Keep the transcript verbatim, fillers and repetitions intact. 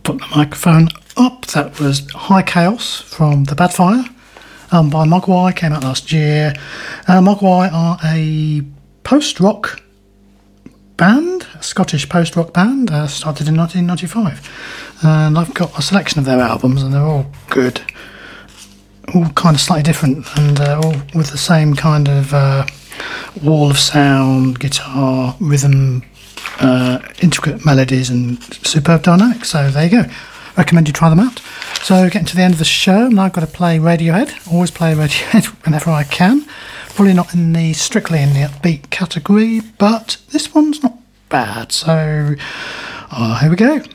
put the microphone up. That was High Chaos from The Badfire um, by Mogwai, came out last year. Uh, Mogwai are a post-rock band, a Scottish post-rock band, uh, started in nineteen ninety-five. And I've got a selection of their albums, and they're all good. All kind of slightly different, and uh, all with the same kind of uh, wall of sound, guitar, rhythm, uh, intricate melodies, and superb dynamics. So there you go. Recommend you try them out. So getting to the end of the show, now I've got to play Radiohead. Always play Radiohead whenever I can. Probably not in the strictly in the upbeat category, but this one's not bad. So uh, here we go.